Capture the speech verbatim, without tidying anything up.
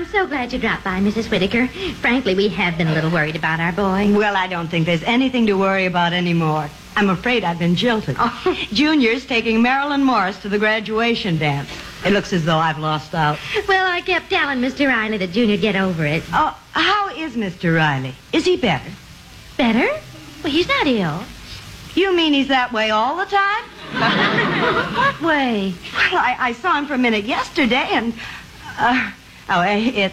so glad you dropped by, Missus Whitaker. Frankly, we have been a little worried about our boy. Well, I don't think there's anything to worry about anymore. I'm afraid I've been jilted. Oh. Junior's taking Marilyn Morris to the graduation dance. It looks as though I've lost out. Well, I kept telling Mister Riley that Junior'd get over it. Oh, how is Mister Riley? Is he better? Better? Well, he's not ill. You mean he's that way all the time? What way? Well, I, I saw him for a minute yesterday, and... Uh, oh, it,